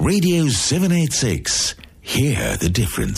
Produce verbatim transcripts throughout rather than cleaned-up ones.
Radio seven eighty-six. Hear the difference.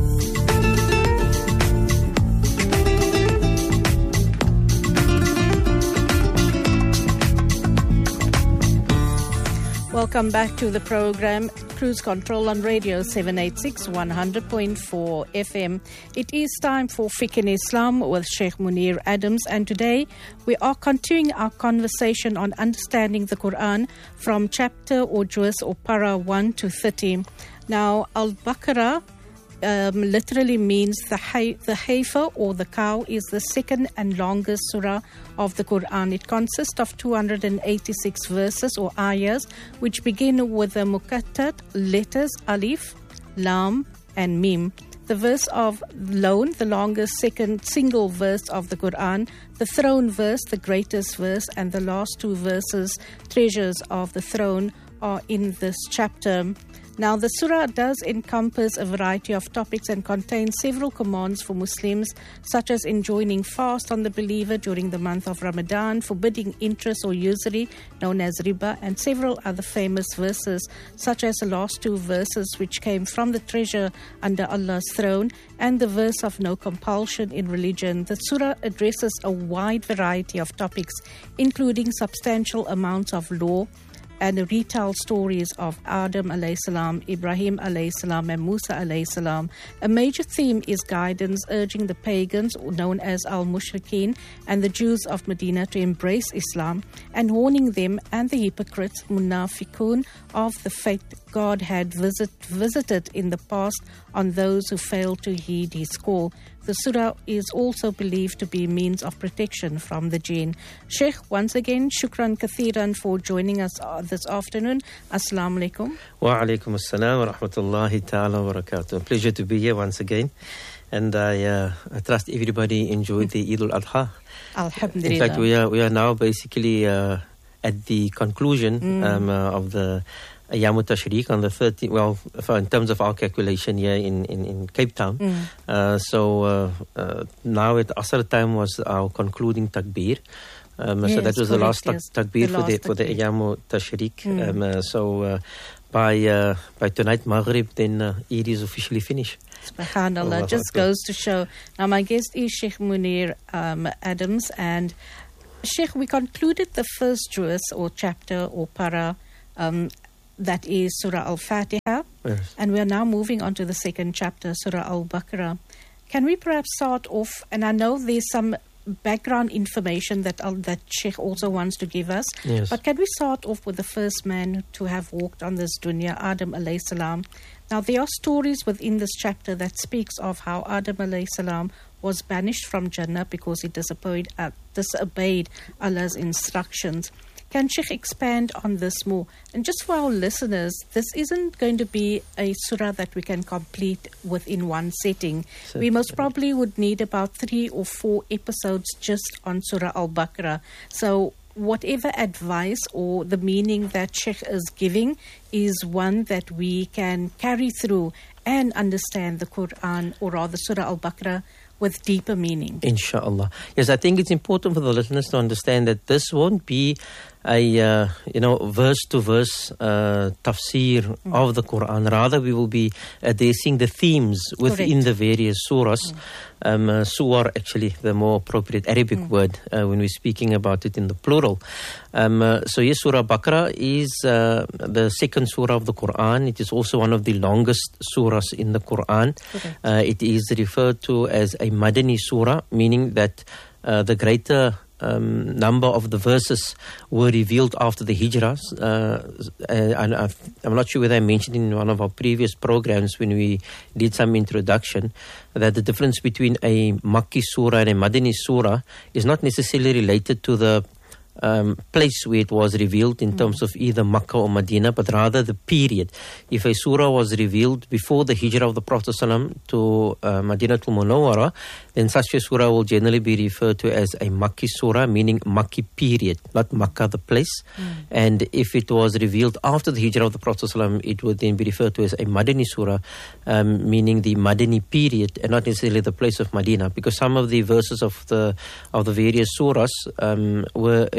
Welcome back to the program Cruise Control on Radio seven eighty-six, one hundred point four F M. It is time for Fiqh in Islam with Sheikh Munir Adams, and today we are continuing our conversation on understanding the Quran from chapter or juz or para one to thirty. Now, Al-Baqarah Um, literally means the hay, the heifer or the cow is the second and longest surah of the Quran. It consists of two hundred eighty-six verses or ayahs, which begin with the muqattat letters alif, lam, and mim. The verse of Loan, the longest second single verse of the Quran, the throne verse, the greatest verse, and the last two verses, treasures of the throne, are in this chapter. Now, the surah does encompass a variety of topics and contains several commands for Muslims, such as enjoining fast on the believer during the month of Ramadan, forbidding interest or usury, known as riba, and several other famous verses, such as the last two verses which came from the treasure under Allah's throne, and the verse of no compulsion in religion. The surah addresses a wide variety of topics, including substantial amounts of law, and retell stories of Adam alayhi salam, Ibrahim alayhi salam, and Musa alayhi salam. A major theme is guidance, urging the pagans, known as al-mushrikeen, and the Jews of Medina to embrace Islam, and warning them and the hypocrites, munafiqun, of the fate God had visit, visited in the past on those who failed to heed His call. The surah is also believed to be a means of protection from the jinn. Sheikh, once again, shukran kathiran for joining us this afternoon. Assalamu alaikum. Wa alaikum assalam wa rahmatullahi ta'ala wa barakatuh. Pleasure to be here once again. And I, uh, I trust everybody enjoyed the Eid al-Adha. Alhamdulillah. In fact, we are, we are now basically uh, at the conclusion mm. um, uh, of the Ayyam al-Tashriq on the thirteenth, well, in terms of our calculation here in, in, in Cape Town. Mm. Uh, so uh, uh, now at Asr time was our concluding takbir. Um, yes, so that was correct, the last yes. takbir the for, last the, for the Ayyam al-Tashriq. Mm. Um, uh, so uh, by uh, by tonight, Maghrib, then uh, Eid is officially finished. SubhanAllah, oh, just goes to show. Now my guest is Sheikh Munir um, Adams, and Sheikh, we concluded the first juz or chapter or para, um, that is Surah Al-Fatiha, yes. and we are now moving on to the second chapter, Surah Al-Baqarah. Can we perhaps start off, and I know there's some background information that uh, that Sheikh also wants to give us, yes. but can we start off with the first man to have walked on this dunya, Adam alayhi salam? Now, there are stories within this chapter that speaks of how Adam alayhi salam was banished from Jannah because he disobeyed, uh, disobeyed Allah's instructions. Can Sheikh expand on this more? And just for our listeners, this isn't going to be a surah that we can complete within one setting. So, we most probably would need about three or four episodes just on Surah Al-Baqarah. So whatever advice or the meaning that Sheikh is giving is one that we can carry through and understand the Quran, or rather Surah Al-Baqarah, with deeper meaning. Inshallah. Yes, I think it's important for the listeners to understand that this won't be a, uh, you know, verse-to-verse uh, tafsir mm. of the Quran. Rather, we will be addressing the themes within Correct. the various surahs. Mm. Um, uh, surah, actually, the more appropriate Arabic mm. word uh, when we're speaking about it in the plural. Um, uh, so yes, Surah Baqarah is uh, the second surah of the Quran. It is also one of the longest surahs in the Quran. Uh, it is referred to as a Madani surah, meaning that uh, the greater Um, number of the verses were revealed after the hijrahs. Uh, and I've, I'm not sure whether I mentioned in one of our previous programs when we did some introduction that the difference between a Makki surah and a Madani surah is not necessarily related to the Um, place where it was revealed in mm. terms of either Makkah or Medina, but rather the period. If a surah was revealed before the hijrah of the Prophet ﷺ to uh, Madinatul Munawwara, then such a surah will generally be referred to as a Makki surah, meaning Makki period, not Makkah the place. Mm. And if it was revealed after the hijrah of the Prophet ﷺ, it would then be referred to as a Madani surah, um, meaning the Madani period, and not necessarily the place of Medina, because some of the verses of the of the various surahs um, were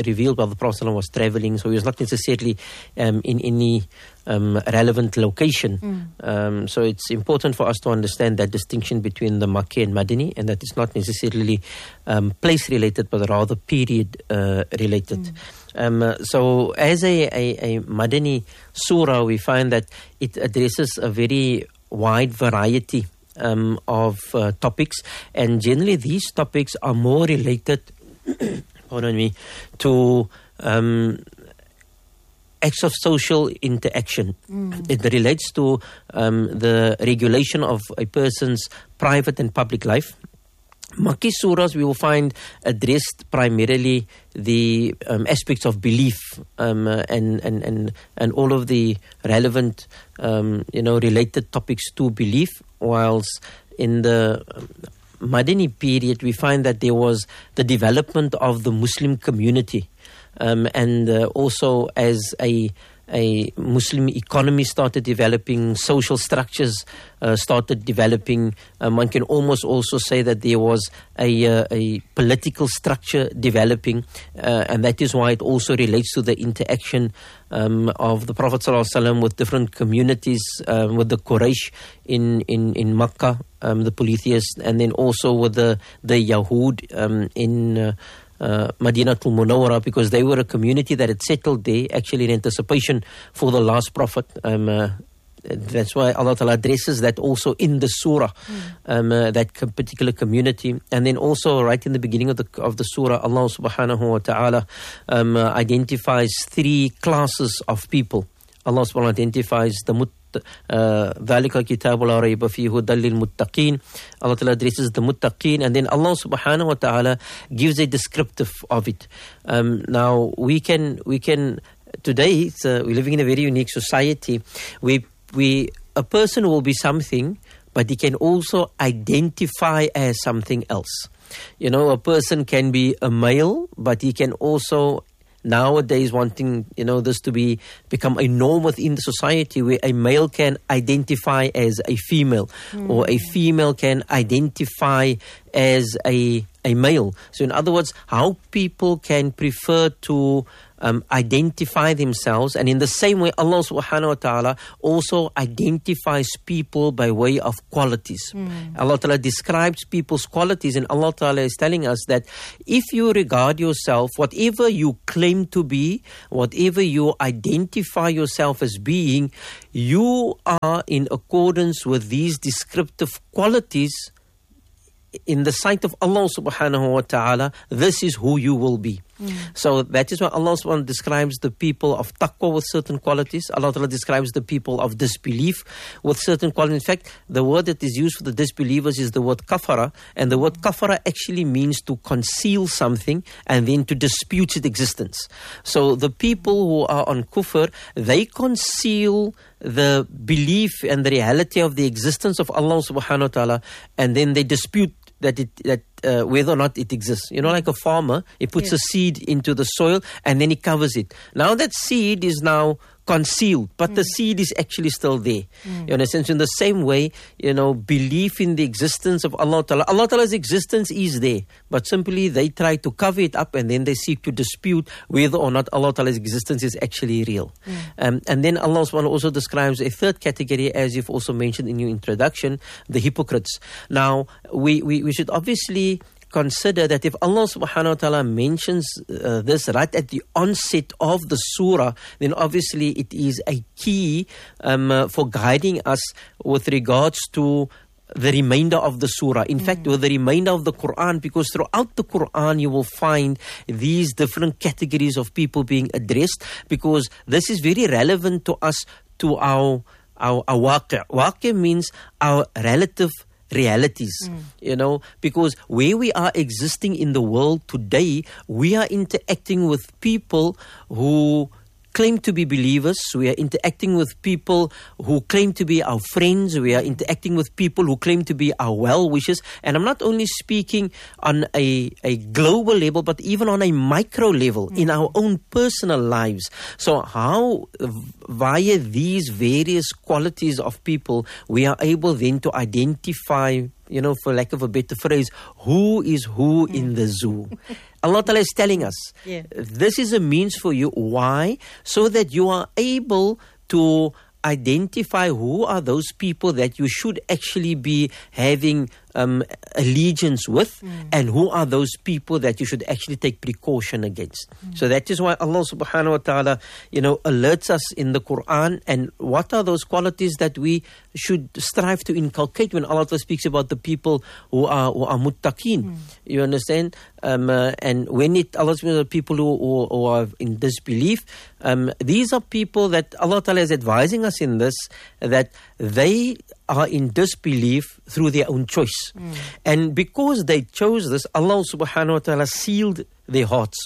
revealed while the Prophet was traveling, so he was not necessarily um, in any um, relevant location. Mm. Um, so it's important for us to understand that distinction between the Makki and Madani, and that it's not necessarily um, place related, but rather period uh, related. Mm. Um, uh, so as a, a, a Madani surah, we find that it addresses a very wide variety um, of uh, topics, and generally these topics are more related pardon me, to um, acts of social interaction. Mm. It relates to um, the regulation of a person's private and public life. Makki surahs we will find addressed primarily the um, aspects of belief um, uh, and, and, and, and all of the relevant um, you know, related topics to belief, whilst in the um, Madani period we find that there was the development of the Muslim community um, and uh, also as a a Muslim economy started developing, social structures uh, started developing. Um, one can almost also say that there was a, uh, a political structure developing, uh, and that is why it also relates to the interaction um, of the Prophet ﷺ with different communities, um, with the Quraysh in, in, in Makkah, um, the polytheists, and then also with the, the Yahud um, in uh, Uh, Madinatul Munawwara, because they were a community that had settled there actually in anticipation for the last prophet. Um, uh, that's why Allah Ta'ala addresses that also in the surah, mm. um, uh, that co- particular community. And then also right in the beginning of the of the surah, Allah Subhanahu wa Ta'ala um, uh, identifies three classes of people. Allah Subhanahu wa Ta'ala identifies the mut ذَلِكَ كِتَابُ لَا رَيْبَ فِيهِ هُدًى لِلْمُتَّقِينَ. Allah Ta'ala addresses the muttaqeen, and then Allah Subhanahu wa Ta'ala gives a descriptive of it. Um, now we can we can today it's, uh, we're living in a very unique society. We we a person will be something, but he can also identify as something else. You know, a person can be a male, but he can also nowadays wanting, you know, this to be become a norm within the society where a male can identify as a female mm. or a female can identify as a a male. So in other words, how people can prefer to um, identify themselves, and in the same way Allah Subhanahu wa Ta'ala also identifies people by way of qualities. Mm. Allah Ta'ala describes people's qualities, and Allah Ta'ala is telling us that if you regard yourself, whatever you claim to be, whatever you identify yourself as being, you are in accordance with these descriptive qualities. In the sight of Allah Subhanahu wa Ta'ala, this is who you will be. Mm. So that is why Allah Subhanahu wa Ta'ala describes the people of taqwa with certain qualities. Allah Ta'ala describes the people of disbelief with certain qualities. In fact, the word that is used for the disbelievers is the word kafara, and the word kafara actually means to conceal something and then to dispute its existence. So the people who are on kufr, they conceal the belief and the reality of the existence of Allah Subhanahu wa Ta'ala, and then they dispute that it that uh, whether or not it exists. You know, like a farmer, he puts yes. a seed into the soil and then he covers it. Now that seed is now concealed, but mm. the seed is actually still there. Mm. You understand? So in the same way, you know, belief in the existence of Allah Ta'ala, Allah Ta'ala's existence is there, but simply they try to cover it up and then they seek to dispute whether or not Allah Ta'ala's existence is actually real. Mm. Um, and then Allah Subhanahu wa Ta'ala also describes a third category, as you've also mentioned in your introduction, the hypocrites. Now, we, we, we should obviously consider that if Allah Subhanahu wa Ta'ala mentions uh, this right at the onset of the surah, then obviously it is a key um, uh, for guiding us with regards to the remainder of the surah. In mm. fact, with the remainder of the Quran, because throughout the Quran you will find these different categories of people being addressed, because this is very relevant to us, to our our, our waqi'. Waqi' means our relative realities, mm. you know, because where we are existing in the world today, we are interacting with people who claim to be believers. We are interacting with people who claim to be our friends. We are interacting with people who claim to be our well-wishers. And I'm not only speaking on a, a global level, but even on a micro level mm. in our own personal lives. So how, via these various qualities of people, we are able then to identify, you know, for lack of a better phrase, who is who mm. in the zoo. Allah Ta'ala is telling us, Yeah. this is a means for you. Why? So that you are able to identify who are those people that you should actually be having um, allegiance with, mm. and who are those people that you should actually take precaution against. Mm. So that is why Allah subhanahu wa ta'ala, you know, alerts us in the Quran. And what are those qualities that we should strive to inculcate when Allah speaks about the people who are who are muttaqeen? Mm. You understand? Um, uh, and when it Allah speaks about people who, who, who are in disbelief, um, these are people that Allah Ta'ala is advising us in this, that they are in disbelief through their own choice. Mm. And because they chose this, Allah subhanahu wa ta'ala sealed their hearts.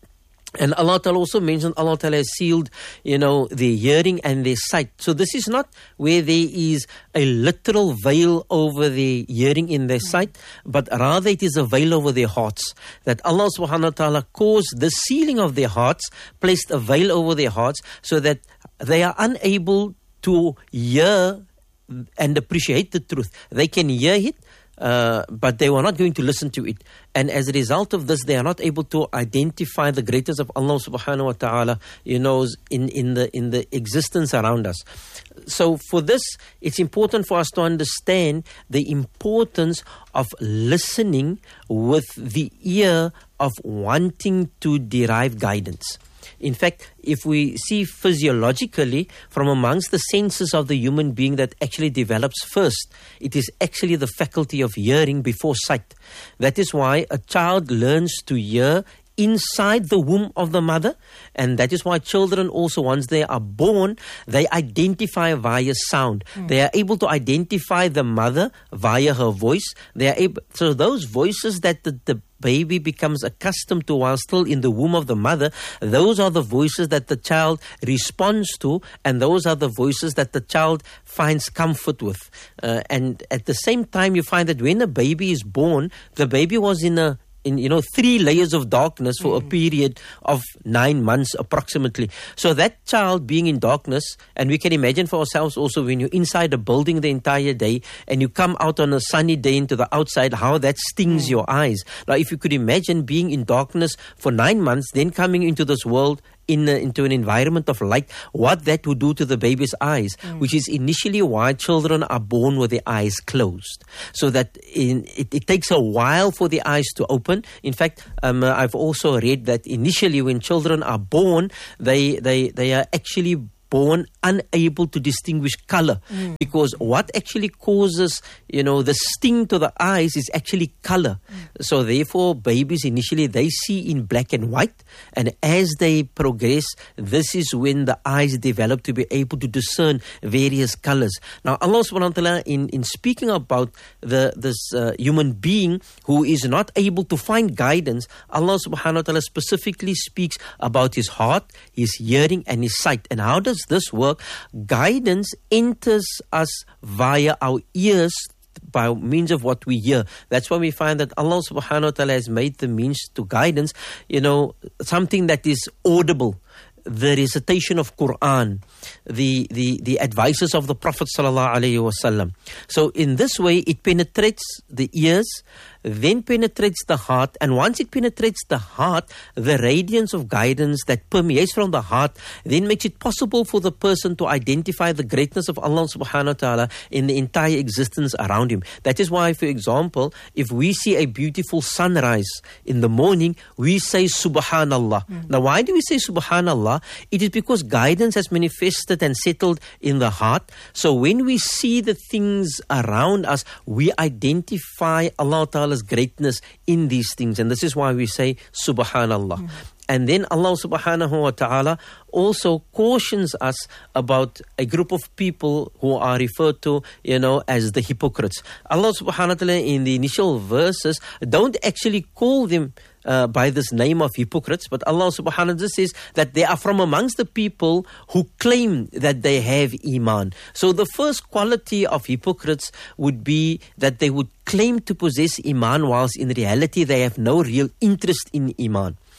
And Allah Ta'ala also mentioned Allah Ta'ala has sealed, you know, their hearing and their sight. So this is not where there is a literal veil over their hearing in their mm. sight, but rather it is a veil over their hearts. That Allah subhanahu wa ta'ala caused the sealing of their hearts, placed a veil over their hearts, so that they are unable to hear and appreciate the truth. They can hear it, uh, but they were not going to listen to it. And as a result of this, they are not able to identify the greatness of Allah subhanahu wa ta'ala, you know, in, in the in the existence around us. So for this, it's important for us to understand the importance of listening with the ear of wanting to derive guidance. In fact, if we see physiologically, from amongst the senses of the human being that actually develops first, it is actually the faculty of hearing before sight. That is why a child learns to hear inside the womb of the mother, and that is why children also, once they are born, they identify via sound. Mm. They are able to identify the mother via her voice. They are able, so those voices that the, the baby becomes accustomed to while still in the womb of the mother, those are the voices that the child responds to, and those are the voices that the child finds comfort with. Uh, and at the same time, you find that when a baby is born, the baby was in a in, you know, three layers of darkness for mm. a period of nine months approximately. So that child being in darkness, and we can imagine for ourselves also when you're inside a building the entire day and you come out on a sunny day into the outside, how that stings mm. your eyes. Now, if you could imagine being in darkness for nine months, then coming into this world, in a, into an environment of light, what that would do to the baby's eyes, mm. which is initially why children are born with their eyes closed. So that in, it, it takes a while for the eyes to open. In fact, um, uh, I've also read that initially when children are born, they, they, they are actually born unable to distinguish color, mm. because what actually causes, you know, the sting to the eyes is actually color. Mm. So therefore, babies initially, they see in black and white, and as they progress, this is when the eyes develop to be able to discern various colors. Now, Allah subhanahu wa ta'ala, in, in speaking about the this uh, human being who is not able to find guidance, Allah subhanahu wa ta'ala specifically speaks about his heart, his hearing, and his sight. And how does this work? Guidance enters us via our ears by means of what we hear. That's why we find that Allah subhanahu wa ta'ala has made the means to guidance, you know, something that is audible. The recitation of Quran, the, the, the advices of the Prophet sallallahu alaihi wasallam. So in this way, it penetrates the ears, then penetrates the heart, and once it penetrates the heart, the radiance of guidance that permeates from the heart then makes it possible for the person to identify the greatness of Allah subhanahu wa ta'ala in the entire existence around him. That is why, for example, if we see a beautiful sunrise in the morning, we say Subhanallah. Mm. Now, why do we say Subhanallah? It is because guidance has manifested and settled in the heart. So when we see the things around us, we identify Allah Ta'ala's greatness in these things. And this is why we say Subhanallah. Mm. And then Allah subhanahu wa ta'ala also cautions us about a group of people who are referred to, you know, as the hypocrites. Allah subhanahu wa ta'ala in the initial verses don't actually call them Uh, by this name of hypocrites, but Allah subhanahu wa ta'ala says that they are from amongst the people who claim that they have Iman. So the first quality of hypocrites would be that they would claim to possess Iman whilst in reality they have no real interest in Iman.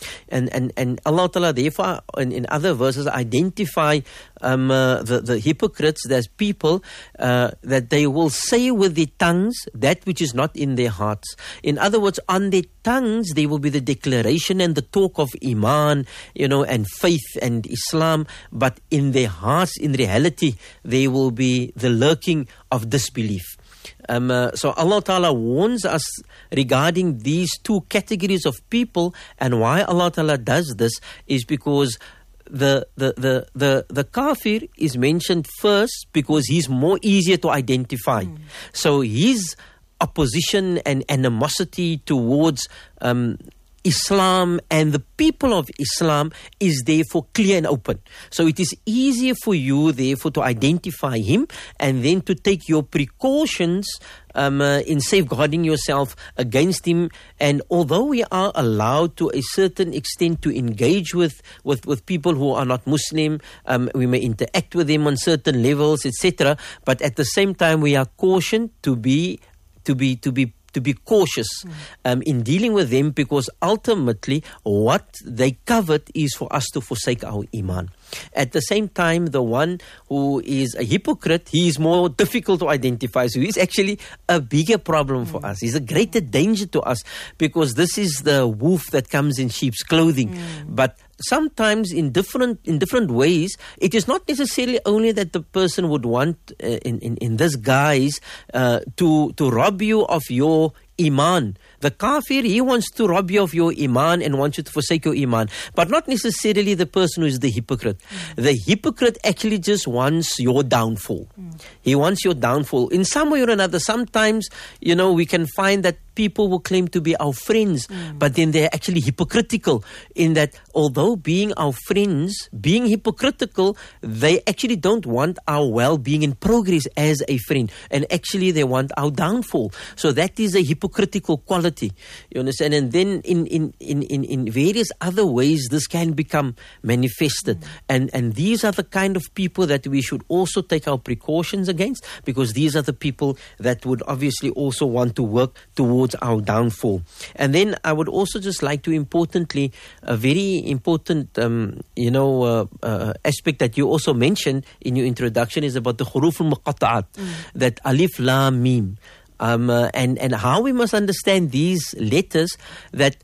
And and, and Allah Ta'ala therefore in, in other verses identify um, uh, the, the hypocrites as people uh, that they will say with their tongues that which is not in their hearts. In other words, on their tongues there will be the declaration and the talk of Iman, you know, and faith and Islam, but in their hearts, in reality, there will be the lurking of disbelief. Um, uh, so Allah Ta'ala warns us regarding these two categories of people, and why Allah Ta'ala does this is because the the, the, the the kafir is mentioned first because he's more easier to identify. Mm. So his opposition and animosity towards um, Islam and the people of Islam is therefore clear and open. So it is easier for you therefore to identify him and then to take your precautions um, uh, in safeguarding yourself against him. And although we are allowed to a certain extent to engage with, with, with people who are not Muslim, um, we may interact with them on certain levels, et cetera. But at the same time, we are cautioned to be to be to be to be cautious um, in dealing with them, because ultimately what they covet is for us to forsake our Iman. At the same time, the one who is a hypocrite, he is more difficult to identify. So he's actually a bigger problem mm. for us. He's a greater danger to us, because this is the wolf that comes in sheep's clothing. Mm. But sometimes in different in different ways, it is not necessarily only that the person would want uh, in, in, in this guise uh, to, to rob you of your Iman. The kafir, he wants to rob you of your Iman and wants you to forsake your Iman, but not necessarily the person who is the hypocrite. Mm. The hypocrite actually just wants your downfall. Mm. He wants your downfall in some way or another. Sometimes, you know, we can find that people will claim to be our friends, mm. but then they're actually hypocritical in that although being our friends, being hypocritical, they actually don't want our well-being and progress as a friend, and actually they want our downfall. So that is a hypocritical quality. You understand? And then in, in, in, in, in various other ways, this can become manifested. Mm. And, and these are the kind of people that we should also take our precautions against, because these are the people that would obviously also want to work towards our downfall. And then I would also just like to importantly, a very important, um, you know, uh, uh, aspect that you also mentioned in your introduction is about the huruf al-muqatta'at, mm. that alif, lam, mim. Um, uh, and, and how we must understand these letters, that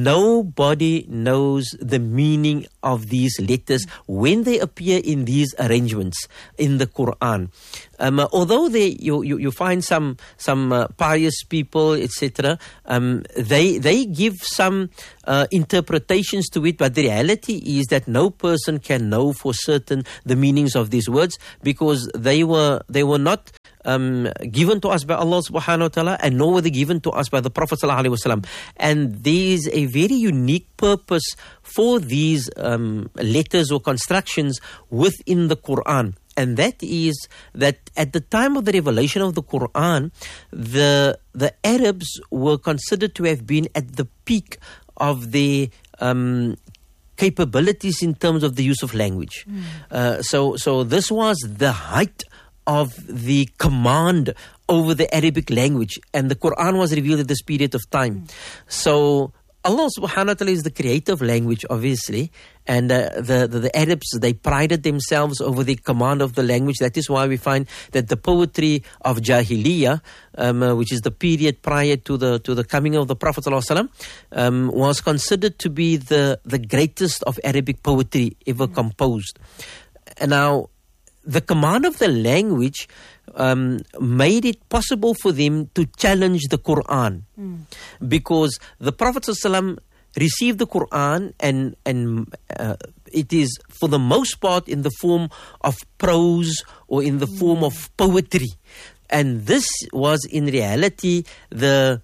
nobody knows the meaning of these letters when they appear in these arrangements in the Quran. Um, uh, although they, you, you, you find some some uh, pious people, et cetera, um, they they give some uh, interpretations to it, but the reality is that no person can know for certain the meanings of these words, because they were they were not Um, given to us by Allah subhanahu wa ta'ala, and nor were they given to us by the Prophet sallallahu alaihi wasallam. And there is a very unique purpose for these um, letters or constructions within the Quran. And that is that at the time of the revelation of the Quran, the the Arabs were considered to have been at the peak of their um, capabilities in terms of the use of language. Mm. Uh, so, so this was the height of the command over the Arabic language, and the Quran was revealed at this period of time. Mm. So Allah subhanahu wa ta'ala is the creator of language, obviously, and uh, the, the, the Arabs, they prided themselves over the command of the language. That is why we find that the poetry of Jahiliyyah, um, uh, which is the period prior to the to the coming of the Prophet sallallahu alaihi wasallam, um, was considered to be the, the greatest of Arabic poetry ever mm. composed. And now, the command of the language um, made it possible for them to challenge the Quran. Mm. Because the Prophet ﷺ received the Quran, and, and uh, it is for the most part in the form of prose or in the mm. form of poetry. And this was in reality the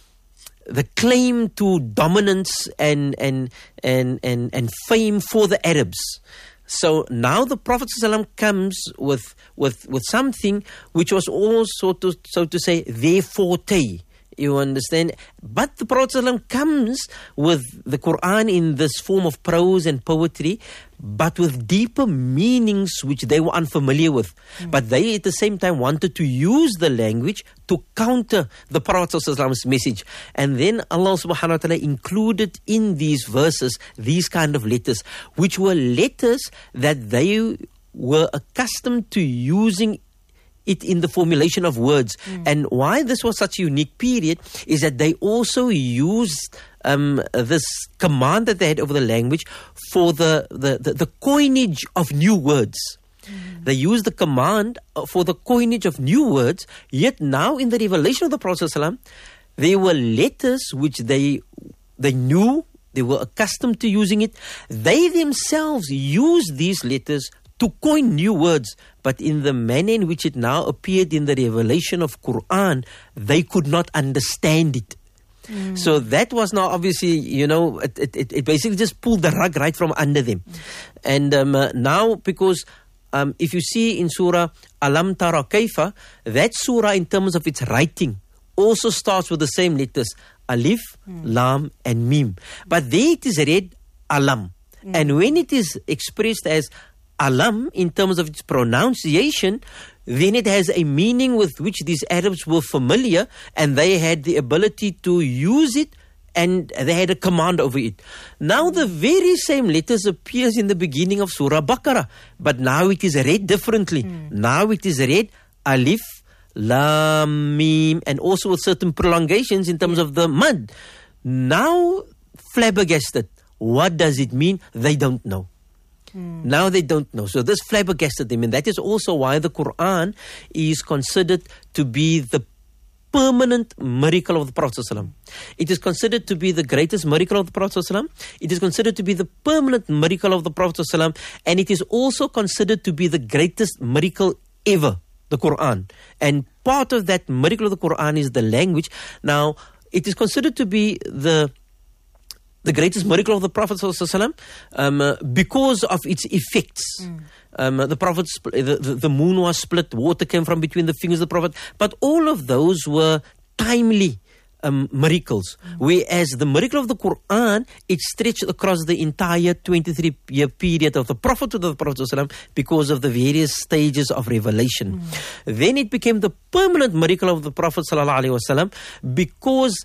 the claim to dominance and, and, and, and, and fame for the Arabs. So now the Prophet ﷺ comes with, with, with something which was also, to, so to say, their forte. You understand? But the Prophet ﷺ comes with the Quran in this form of prose and poetry, but with deeper meanings which they were unfamiliar with. Mm. But they at the same time wanted to use the language to counter the Prophet ﷺ's message. And then Allah subhanahu wa ta'ala included in these verses these kind of letters, which were letters that they were accustomed to using it in the formulation of words. Mm. And why this was such a unique period is that they also used um, this command that they had over the language for the, the, the, the coinage of new words. Mm. They used the command for the coinage of new words, yet now in the revelation of the Prophet ﷺ, there were letters which they they knew, they were accustomed to using it. They themselves used these letters to coin new words, but in the manner in which it now appeared in the revelation of Quran, they could not understand it. Mm. So that was now obviously, you know, it, it, it basically just pulled the rug right from under them. Mm. And um, uh, now, because um, if you see in Surah Alam Tara Kaifa, that surah in terms of its writing also starts with the same letters, Alif, mm. Lam and Mim. But there it is read Alam. Mm. And when it is expressed as Alam in terms of its pronunciation, then it has a meaning with which these Arabs were familiar, and they had the ability to use it, and they had a command over it. Now the very same letters appears in the beginning of Surah Baqarah, but now it is read differently. Mm. Now it is read Alif, Lam, Mim, and also with certain prolongations in terms of the mud. Now flabbergasted. What does it mean? They don't know. Hmm. Now they don't know. So this flabbergasted them, and that is also why the Quran is considered to be the permanent miracle of the Prophet ﷺ. It is considered to be the greatest miracle of the Prophet ﷺ. It is considered to be the permanent miracle of the Prophet ﷺ, and it is also considered to be the greatest miracle ever, the Quran. And part of that miracle of the Quran is the language. Now, it is considered to be the the greatest miracle of the Prophet ﷺ, um, uh, because of its effects. Mm. Um, the Prophet, the, the, the moon was split, water came from between the fingers of the Prophet, but all of those were timely um, miracles. Mm. Whereas the miracle of the Quran, it stretched across the entire twenty-three year period of the Prophet to the Prophet ﷺ because of the various stages of revelation. Mm. Then it became the permanent miracle of the Prophet ﷺ because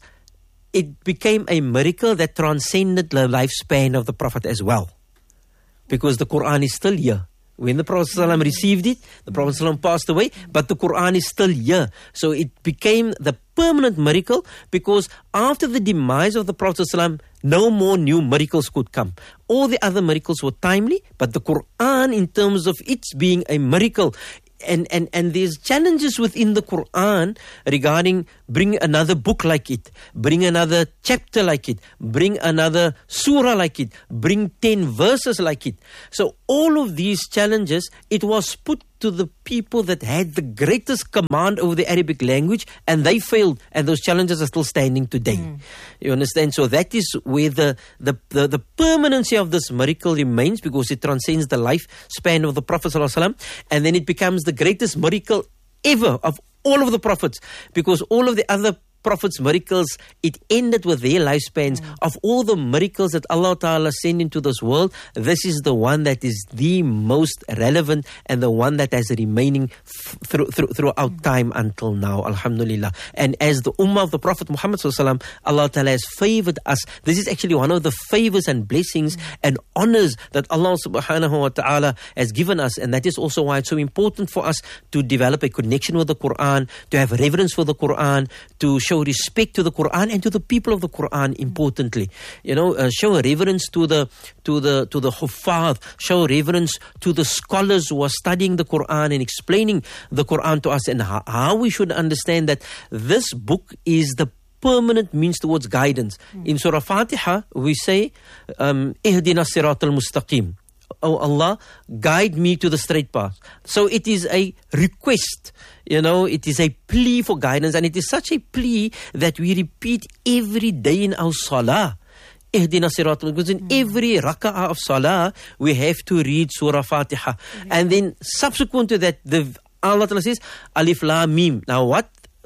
it became a miracle that transcended the lifespan of the Prophet as well. Because the Quran is still here. When the Prophet ﷺ received it, the Prophet ﷺ passed away, but the Quran is still here. So it became the permanent miracle because after the demise of the Prophet ﷺ, no more new miracles could come. All the other miracles were timely, but the Quran, in terms of its being a miracle, And, and, and there's challenges within the Quran regarding bring another book like it, bring another chapter like it, bring another surah like it, bring ten verses like it. So all of these challenges, it was put to the people that had the greatest command over the Arabic language, and they failed, and those challenges are still standing today. Mm. You understand? So that is where the, the, the, the permanency of this miracle remains, because it transcends the lifespan of the Prophet ﷺ, and then it becomes the greatest miracle ever of all of the prophets, because all of the other Prophets' miracles, it ended with their lifespans. Mm. Of all the miracles that Allah Ta'ala sent into this world, this is the one that is the most relevant and the one that has remaining f- through, through, throughout mm. time until now, alhamdulillah. And as the ummah of the Prophet Muhammad Sallallahu Alaihi Wasallam, Allah Ta'ala has favored us. This is actually one of the favors and blessings mm. and honors that Allah Subhanahu Wa Ta'ala has given us, and that is also why it's so important for us to develop a connection with the Quran, to have reverence for the Quran, to show respect to the Quran and to the people of the Quran, importantly. You know, uh, show reverence to the to the to the Huffaz, show reverence to the scholars who are studying the Quran and explaining the Quran to us, and how, how we should understand that this book is the permanent means towards guidance. Mm. In Surah Fatiha, we say, um, Ihdina Siratal Mustaqim. Oh Allah, guide me to the straight path. So it is a request, you know, it is a plea for guidance, and it is such a plea that we repeat every day in our salah. Ihdina Siratal, because in every raka'ah of salah, we have to read Surah Fatiha. And then subsequent to that, the Allah Ta'ala says, Alif Lam Mim. Now what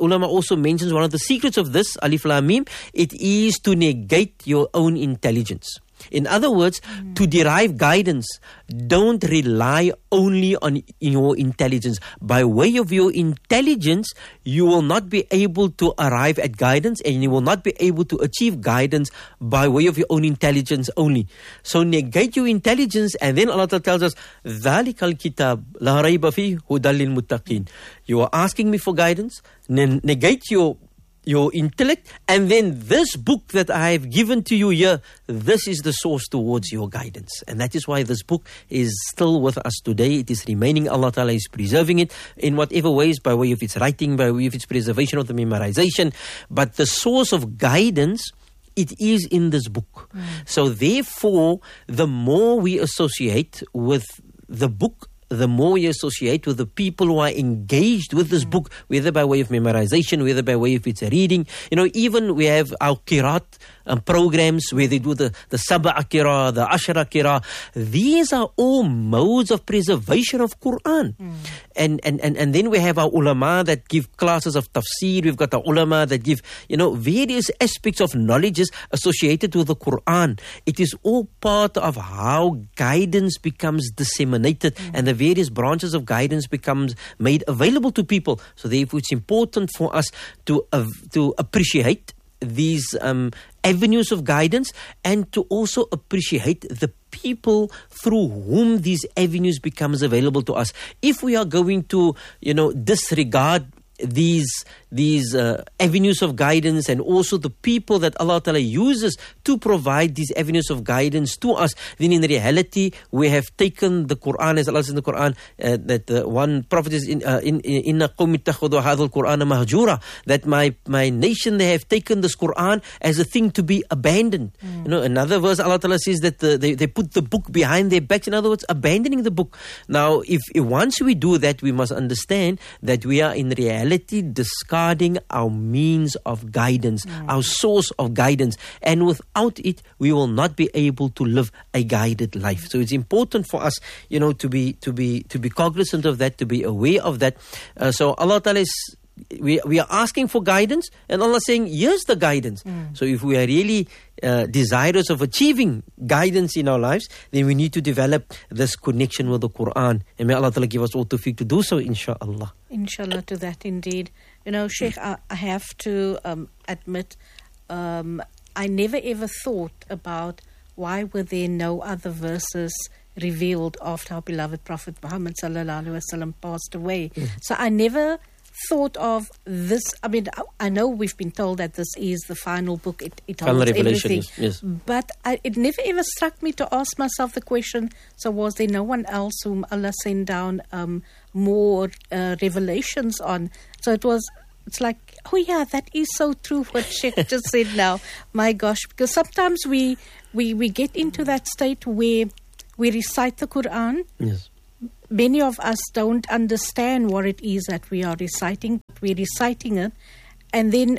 ulama also mentions one of the secrets of this, Alif Lam Mim, it is to negate your own intelligence. In other words, mm. to derive guidance, don't rely only on your intelligence. By way of your intelligence, you will not be able to arrive at guidance, and you will not be able to achieve guidance by way of your own intelligence only. So negate your intelligence, and then Allah tells us, ذَلِكَ الْكِتَابُ لَا رَيْبَ فِيهِ هُدًى لِلْمُتَّقِينَ. You are asking me for guidance, ne- negate your your intellect, and then this book that I have given to you here, this is the source towards your guidance. And that is why this book is still with us today. It is remaining. Allah Ta'ala is preserving it in whatever ways, by way of its writing, by way of its preservation, of the memorization. But the source of guidance, it is in this book. Mm. So therefore, the more we associate with the book, the more we associate with the people who are engaged with this book, whether by way of memorization, whether by way of its reading. You know, even we have our qiraat um, programs where they do the, the sab'a qira, the ashra qira. These are all modes of preservation of Quran. Mm. And, and, and, and then we have our ulama that give classes of tafsir. We've got our ulama that give, you know, various aspects of knowledges associated with the Quran. It is all part of how guidance becomes disseminated, mm. and the various branches of guidance becomes made available to people. So therefore it's important for us to uh, to appreciate these um, avenues of guidance, and to also appreciate the people through whom these avenues becomes available to us. If we are going to, you know, disregard these these uh, avenues of guidance, and also the people that Allah Ta'ala uses to provide these avenues of guidance to us, then in reality we have taken the Quran, as Allah says in the Quran, uh, that uh, one prophet is in uh, in inna qawmi ittakhadhu hadha al-Qur'ana mahjura, that my my nation, they have taken this Quran as a thing to be abandoned. Mm. You know, another verse Allah Ta'ala says that the, they they put the book behind their backs. In other words, abandoning the book. Now, if, if once we do that, we must understand that we are in reality discarding our means of guidance, mm. our source of guidance, and without it we will not be able to live a guided life. So it's important for us, you know, to be to be to be cognizant of that, to be aware of that. Uh, so Allah Ta'ala is, we we are asking for guidance, and Allah is saying, here's the guidance. Mm. So if we are really uh, desirous of achieving guidance in our lives, then we need to develop this connection with the Quran. And may Allah Ta'ala give us all tawfiq to do so, inshaAllah. Inshallah, to that indeed. You know, Sheikh, I, I have to um, admit, um, I never ever thought about why were there no other verses revealed after our beloved Prophet Muhammad Sallallahu Alaihi Wasallam passed away. Mm. So I never thought of this. I mean, I know we've been told that this is the final book. It, it holds everything. Yes. But I, it never ever struck me to ask myself the question, so was there no one else whom Allah sent down um, more uh, revelations on? So it was, it's like, oh yeah, that is so true what Sheikh just said now. My gosh, because sometimes we, we, we get into that state where we recite the Quran. Yes. Many of us don't understand what it is that we are reciting. We're reciting it. And then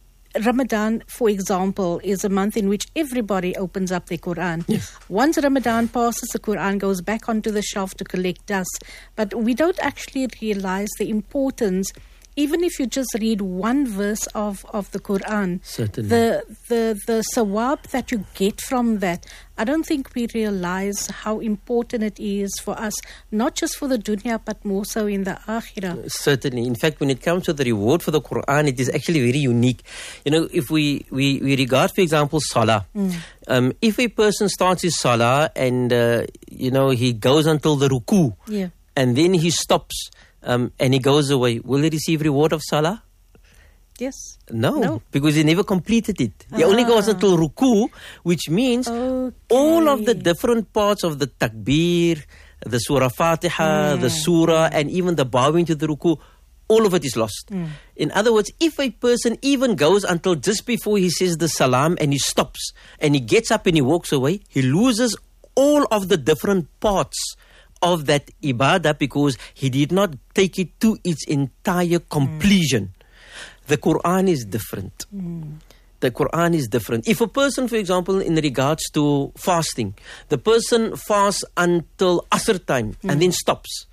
Ramadan, for example, is a month in which everybody opens up their Quran. Yes. Once Ramadan passes, the Quran goes back onto the shelf to collect dust. But we don't actually realize the importance. Even if you just read one verse of, of the Quran, certainly, the the the sawab that you get from that, I don't think we realize how important it is for us, not just for the dunya, but more so in the akhirah. Certainly. In fact, when it comes to the reward for the Quran, it is actually very unique. You know, if we, we, we regard, for example, salah. Mm. Um, if a person starts his salah and, uh, you know, he goes until the ruku, yeah. and then he stops, Um, and he goes away, will he receive reward of salah? Yes. No, no. because he never completed it. He ah. only goes until ruku, which means okay. all of the different parts of the takbir, the surah Fatiha, mm. the surah, and even the bowing to the ruku, all of it is lost. Mm. In other words, if a person even goes until just before he says the salam and he stops and he gets up and he walks away, he loses all of the different parts of that ibadah because he did not take it to its entire completion. Mm. The Quran is different. Mm. The Quran is different. If a person, for example, in regards to fasting, the person fasts until Asr time mm. and then stops.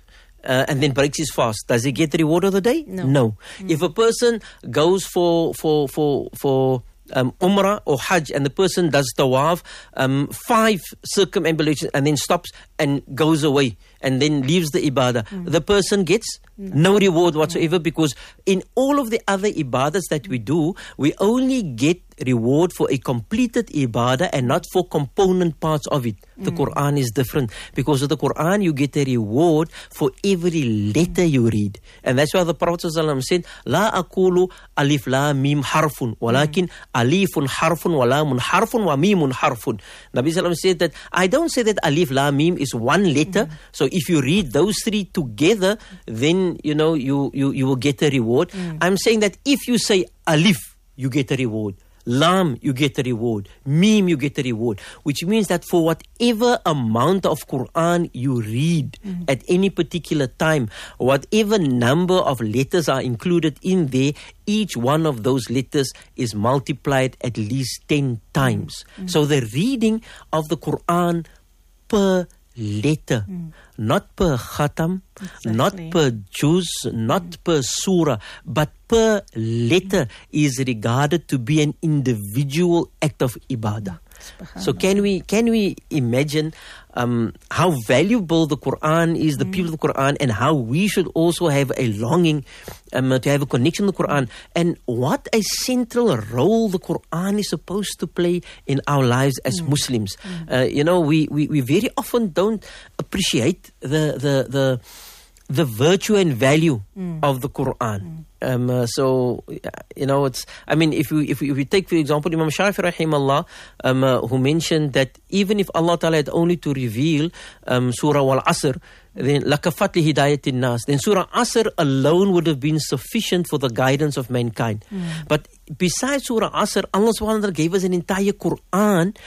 uh, and then breaks his fast, does he get the reward of the day? No. No. Mm. If a person goes for for for for um, Umrah or Hajj, and the person does tawaf, um, five circumambulations, and then stops and goes away, and then leaves the ibadah, mm. the person gets no, no reward whatsoever, no. because in all of the other ibadahs that we do, we only get reward for a completed ibadah and not for component parts of it. The mm. Quran is different, because of the Quran you get a reward for every letter mm. you read, and that's why the Prophet ﷺ said, La aqulu alif la mim harfun, walakin mm. alifun harfun, wa lamun harfun, wa mimun harfun. Nabi ﷺ said that I don't say that alif la mim is one letter, mm. so if you read those three together, then you know you you, you will get a reward. Mm. I'm saying that if you say alif, you get a reward. Lam, you get a reward. Mim, you get a reward. Which means that for whatever amount of Quran you read mm. at any particular time, whatever number of letters are included in there, each one of those letters is multiplied at least ten times. Mm. So the reading of the Quran per letter, mm. not per khatam, exactly. not per juz, not mm. per surah, but per letter mm. is regarded to be an individual act of ibadah. So can we can we imagine um, how valuable the Quran is, the mm. people of the Quran, and how we should also have a longing um, to have a connection to the Quran, and what a central role the Quran is supposed to play in our lives as mm. Muslims. Mm. Uh, you know, we, we, we very often don't appreciate the the the, the virtue and value mm. of the Quran. Mm. Um, uh, so, you know, it's, I mean, if we, if we, if we take, for example, Imam Shafi'i rahimahullah, um, uh, who mentioned that even if Allah Ta'ala had only to reveal um, Surah Wal-Asr, then lakafat li hidayatin nas, then Surah Asr alone would have been sufficient for the guidance of mankind. Mm. But besides Surah Asr, Allah subhanahu wa ta'ala gave us an entire Quran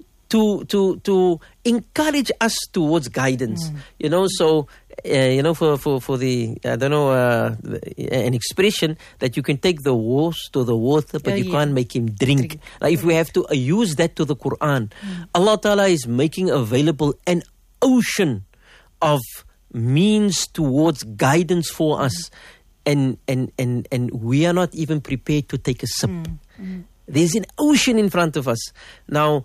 to to to encourage us towards guidance. Mm. You know, so uh, you know, for, for, for the I don't know uh, an expression that you can take the horse to the water, but uh, you yeah. can't make him drink. drink. Now, if we have to uh, use that to the Quran, mm. Allah Ta'ala is making available an ocean of means towards guidance for mm. us, and and and and we are not even prepared to take a sip. Mm. Mm. There's an ocean in front of us now.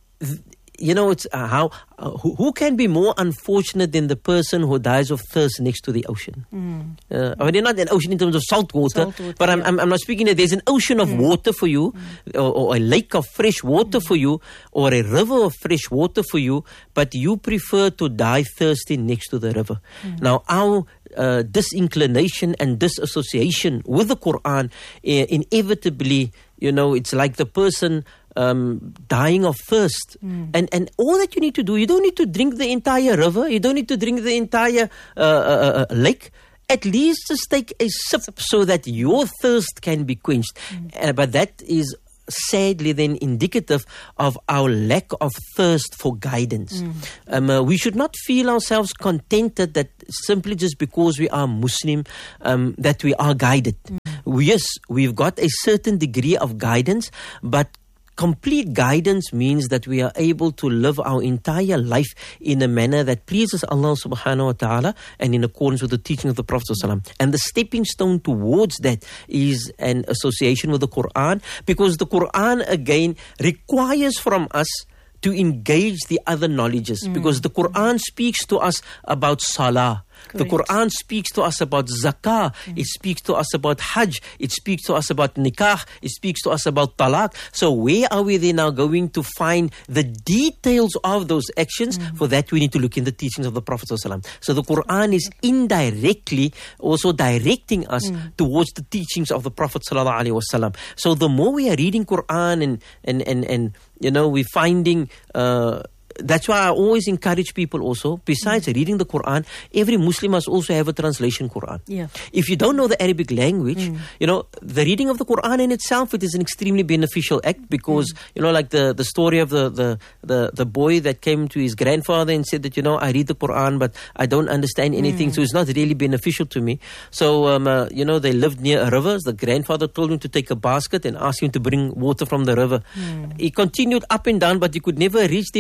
You know, it's uh, how uh, who, who can be more unfortunate than the person who dies of thirst next to the ocean? Mm. Uh, I mean, not an ocean in terms of salt water, salt water but I'm, yeah. I'm I'm not speaking that there's an ocean of mm. water for you, mm. or, or a lake of fresh water mm. for you, or a river of fresh water for you, but you prefer to die thirsty next to the river. Mm. Now, our uh, disinclination and disassociation with the Quran uh, inevitably, you know, it's like the person Um, dying of thirst, mm. and and all that you need to do, you don't need to drink the entire river, you don't need to drink the entire uh, uh, uh, lake. At least just take a sip so that your thirst can be quenched. Mm. Uh, but that is sadly then indicative of our lack of thirst for guidance. Mm. Um, uh, we should not feel ourselves contented that simply just because we are Muslim um, that we are guided. Mm. Yes, we've got a certain degree of guidance, but complete guidance means that we are able to live our entire life in a manner that pleases Allah subhanahu wa ta'ala and in accordance with the teaching of the Prophet sallallahu alaihi wasallam. And the stepping stone towards that is an association with the Quran, because the Quran again requires from us to engage the other knowledges, mm. because the Quran speaks to us about salah. Correct. The Quran speaks to us about zakah. Mm. It speaks to us about hajj. It speaks to us about nikah. It speaks to us about talaq. So where are we then now going to find the details of those actions? Mm. For that we need to look in the teachings of the Prophet ﷺ. So the Quran is indirectly also directing us mm. towards the teachings of the Prophet ﷺ. So the more we are reading Quran and and and, and you know, we're finding uh, that's why I always encourage people also, besides mm. reading the Quran, every Muslim must also have a translation Quran. Yeah. If you don't know the Arabic language, mm. you know, the reading of the Quran in itself, it is an extremely beneficial act, because, mm. you know, like the, the story of the, the, the, the boy that came to his grandfather and said that, you know, I read the Quran, but I don't understand anything, mm. so it's not really beneficial to me. So, um, uh, you know, they lived near a river. The grandfather told him to take a basket and ask him to bring water from the river. Mm. He continued up and down, but he could never reach there with water.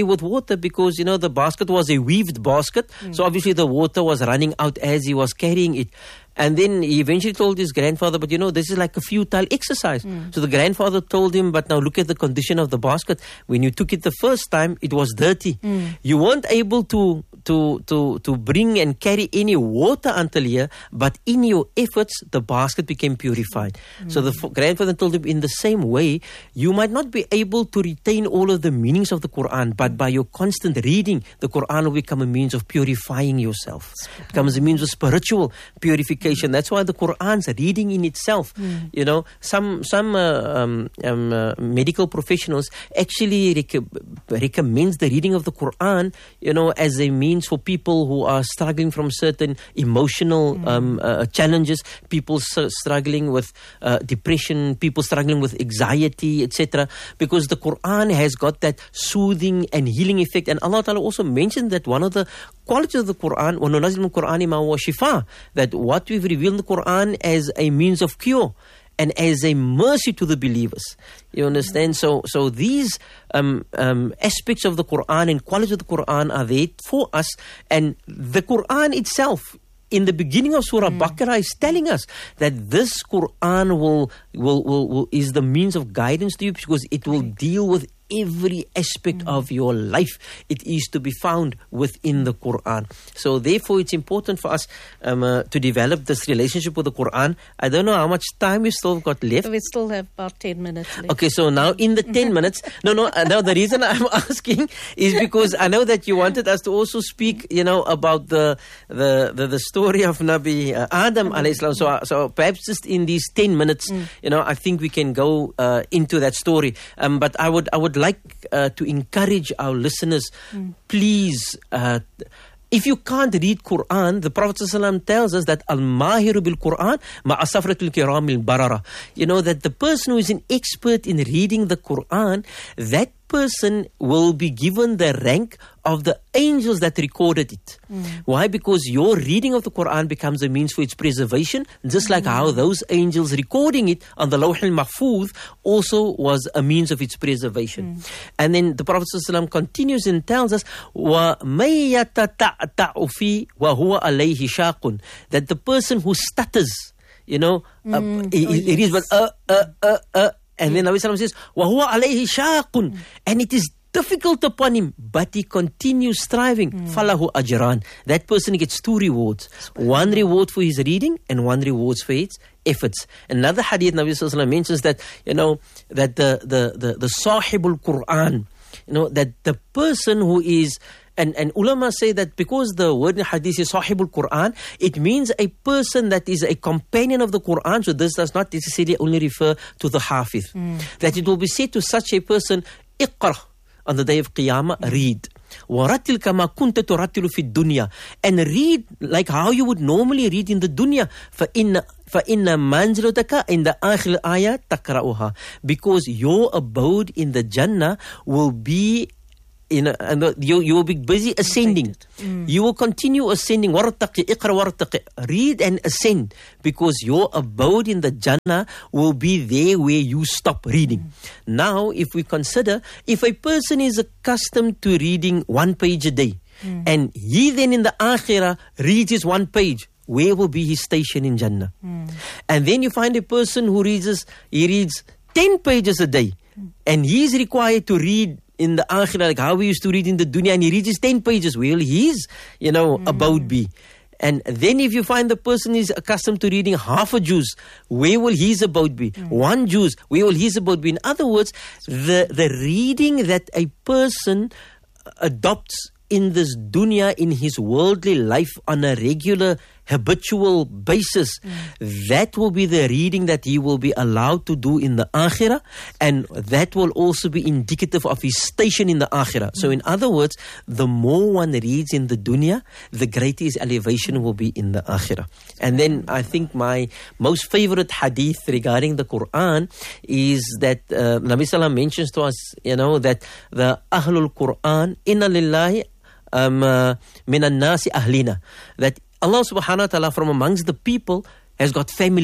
water because, you know, the basket was a weaved basket. Mm. So obviously the water was running out as he was carrying it. And then he eventually told his grandfather, but you know, this is like a futile exercise. Mm. So the grandfather told him, but now look at the condition of the basket. When you took it the first time, it was dirty. Mm. You weren't able to, to, to, to bring and carry any water until here, but in your efforts, the basket became purified. Mm. So the f- grandfather told him, in the same way, you might not be able to retain all of the meanings of the Quran, but by your constant reading, the Quran will become a means of purifying yourself. It becomes a means of spiritual purification. That's why the Quran's reading in itself, mm. you know, some some uh, um, um, uh, medical professionals actually rec- recommends the reading of the Quran, you know, as a means for people who are struggling from certain emotional mm. um, uh, challenges, people s- struggling with uh, depression, people struggling with anxiety, et cetera. Because the Quran has got that soothing and healing effect. And Allah Ta'ala also mentioned that one of the qualities of the Quran, وَنُنَزِّلُ مِنَ الْقُرْآنِ مَا هُوَ شِفَاءٌ, that what we've revealed in the Quran as a means of cure and as a mercy to the believers. You understand? So so these um, um, aspects of the Quran and qualities of the Quran are there for us. And the Quran itself, in the beginning of Surah mm. Baqarah, is telling us that this Quran will, will, will, will is the means of guidance to you, because it will deal with every aspect mm. of your life. It is to be found within the Quran. So therefore it's important for us um, uh, to develop this relationship with the Quran. I don't know how much time we still got left. We still have about ten minutes left. Okay, so now in the ten minutes, no, no, uh, now the reason I'm asking is because I know that you wanted us to also speak, you know, about the the the, the story of Nabi uh, Adam mm. alayhi salam. So, uh, so perhaps just in these ten minutes, mm. you know, I think we can go uh, into that story. Um, but I would, I would like uh, to encourage our listeners, mm. please, uh, if you can't read Quran, the Prophet ﷺ tells us that al-mahiru bil-Quran ma'asafratul kiramil barara. You know, that the person who is an expert in reading the Quran, that person will be given the rank of the angels that recorded it. Mm. Why? Because your reading of the Quran becomes a means for its preservation, just like mm. how those angels recording it on the Lawh al-Mahfuz also was a means of its preservation. Mm. And then the Prophet ﷺ continues and tells us, وَمَن يَتَتَعْتَعُ فِي وَهُوَ عَلَيْهِ شَاقٌ, that the person who stutters, you know, mm. uh, it, oh, it is but uh, uh, uh, uh, and then Nabi Sallallahu says, وَهُوَ عَلَيْهِ شَاقٌ, mm. and it is difficult upon him, but he continues striving. Falahu mm. ajran. That person gets two rewards. One reward for his reading and one reward for his efforts. Another hadith, Nabi Sallallahu Alaihi Wasallam mentions that, you know, that the, the, the, the sahibul Quran, you know, that the person who is, And, and ulama say that because the word in hadith is sahibul Quran, it means a person that is a companion of the Quran. So this does not necessarily only refer to the hafiz. Mm. That it will be said to such a person, iqra, on the day of Qiyamah, mm. read. وَرَتِّلْ كَمَا كُنْتَ تُرَتِّلُ فِي الدُّنْيا, and read like how you would normally read in the dunya. فَإِنَّ فَإِنَّ مَنْزِلَتَكَ إِنَّ آخِرِ الْآيَةِ تَقْرَأُهَا, because your abode in the Jannah will be, you know, and you, you will be busy ascending. Mm. You will continue ascending. وَرْتَقِ إِقْرَ وَرْتَقِ, read and ascend, because your abode in the Jannah will be there where you stop reading. Mm. Now, if we consider, if a person is accustomed to reading one page a day, mm. and he then in the Akhirah reads his one page, where will be his station in Jannah? Mm. And then you find a person who reads, he reads ten pages a day, mm. and he is required to read in the Akhirah, like how we used to read in the dunya, and he reads ten pages, where will his, you know, mm. abode be? And then if you find the person is accustomed to reading half a juz, where will his abode be? Mm. One juz, where will his abode be? In other words, the, the reading that a person adopts in this dunya, in his worldly life on a regular, habitual basis, mm. that will be the reading that he will be allowed to do in the Akhirah, and that will also be indicative of his station in the Akhirah. Mm. So in other words, the more one reads in the dunya, the greater his elevation will be in the Akhirah. And then I think my most favorite hadith regarding the Quran is that uh, Nabi Sallam mentions to us, you know, that the Ahlul Quran, inna lillahi um, uh, minan nasi ahlina, that Allah subhanahu wa ta'ala from amongst the people has got family.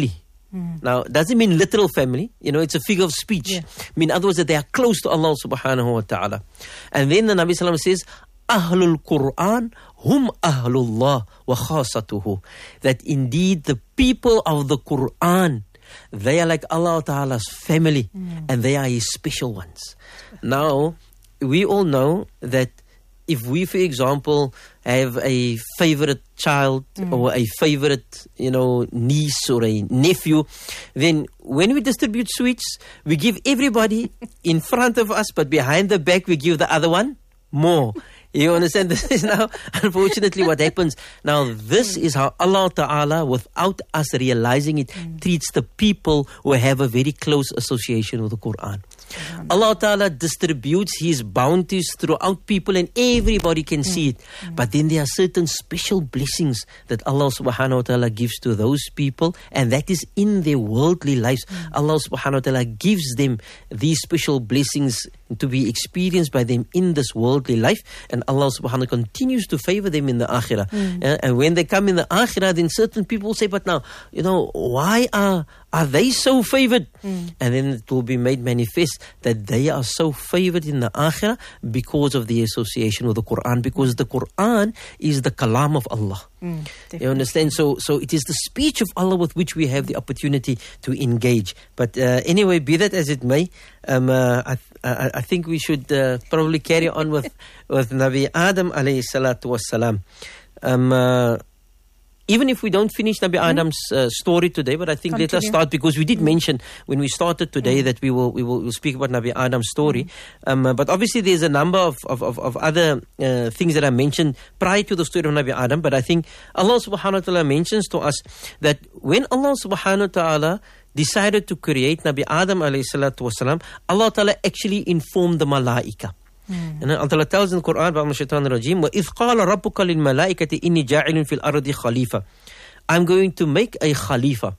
Mm. Now, doesn't mean literal family. You know, it's a figure of speech. Yeah. I mean, in other words, that they are close to Allah subhanahu wa ta'ala. And then the Nabi sallallahu alayhi wa sallam says, Ahlul Quran hum ahlullah wa khasatuhu. That indeed the people of the Quran, they are like Allah Ta'ala's family, mm. and they are His special ones. Now, we all know that if we, for example, have a favorite child mm. or a favorite, you know, niece or a nephew, then when we distribute sweets, we give everybody in front of us, but behind the back we give the other one more. You understand? This is now, unfortunately, what happens. Now, this is how Allah Ta'ala, without us realizing it, mm. treats the people who have a very close association with the Quran. Mm. Allah Ta'ala distributes His bounties throughout people and everybody can mm. see it. Mm. But then there are certain special blessings that Allah Subhanahu Wa Ta'ala gives to those people, and that is in their worldly lives. Mm. Allah Subhanahu Wa Ta'ala gives them these special blessings to be experienced by them in this worldly life, and Allah subhanahu wa ta'ala continues to favor them in the akhirah. Mm. Uh, and when they come in the akhirah, then certain people say, but now, you know, why are are they so favored? Mm. And then it will be made manifest that they are so favored in the akhirah because of the association with the Quran, because the Quran is the kalam of Allah. Mm, you understand? So so it is the speech of Allah with which we have the opportunity to engage. But uh, anyway, be that as it may, um, uh, I, I, I think we should uh, probably carry on with, with Nabi Adam alayhi salatu wassalam. Um, uh, even if we don't finish Nabi mm. Adam's uh, story today, but I think Continue. let us start, because we did mm. mention when we started today mm. that we will we will we'll speak about Nabi Adam's story. Mm. Um, uh, but obviously there's a number of, of, of, of other uh, things that I mentioned prior to the story of Nabi Adam. But I think Allah subhanahu wa ta'ala mentions to us that when Allah subhanahu wa ta'ala decided to create Nabi Adam alayhi salatu wasalam, Allah ta'ala actually informed the malaika. Mm. And Allah tells in the Quran, وَإِذْ قَالَ رَبُّكَ لِلْمَلَائِكَةِ إِنِّي جَاعِلٌ فِي الْأَرْضِ خَلِيفَةً. I'm going to make a khalifa.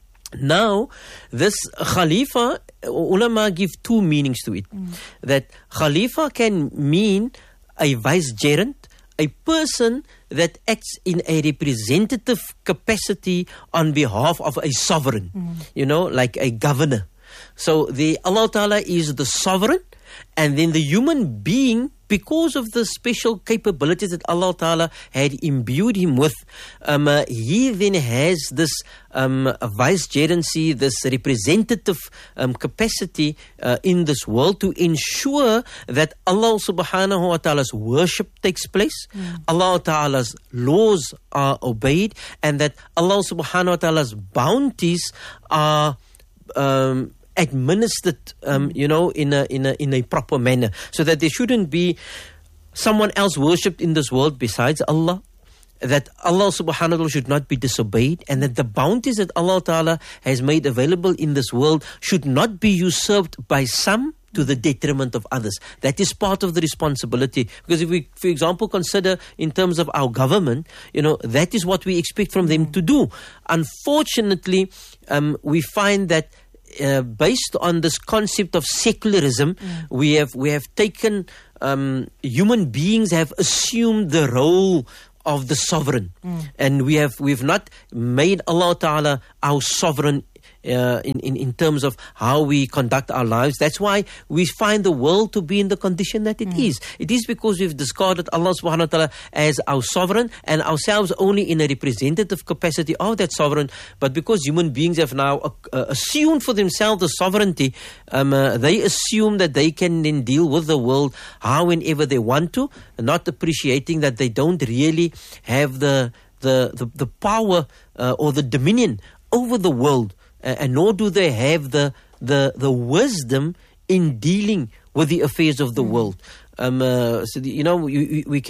Now, this khalifa, ulama give two meanings to it. Mm. That khalifa can mean a vicegerent, a person that acts in a representative capacity on behalf of a sovereign. Mm. You know, like a governor. So the Allah Ta'ala is the sovereign, and then the human being, because of the special capabilities that Allah Ta'ala had imbued him with, um, uh, he then has this um, vicegerency, this representative um, capacity uh, in this world to ensure that Allah Subhanahu Wa Ta'ala's worship takes place, mm. Allah Ta'ala's laws are obeyed, and that Allah Subhanahu Wa Ta'ala's bounties are Um, administered, um, you know, in a in a in a proper manner, so that there shouldn't be someone else worshipped in this world besides Allah. That Allah subhanahu wa ta'ala should not be disobeyed, and that the bounties that Allah ta'ala has made available in this world should not be usurped by some to the detriment of others. That is part of the responsibility. Because if we, for example, consider in terms of our government, you know, that is what we expect from them to do. Unfortunately, um, we find that Uh, based on this concept of secularism, mm. we have we have taken um, human beings have assumed the role of the sovereign, mm. and we have we've not made Allah Ta'ala our sovereign uh, in, in in terms of how we conduct our lives. That's why we find the world to be in the condition that it mm. is. It is because we've discarded Allah Subhanahu Wa Ta'ala as our sovereign, and ourselves only in a representative capacity of that sovereign. But because human beings have now uh, assumed for themselves the sovereignty, um, uh, they assume that they can then deal with the world how and ever they want to, not appreciating that they don't really have the the the, the power uh, or the dominion over the world. Uh, and nor do they have the the the wisdom in dealing with the affairs of the mm. world. Um, uh, so the, you know, we, we can.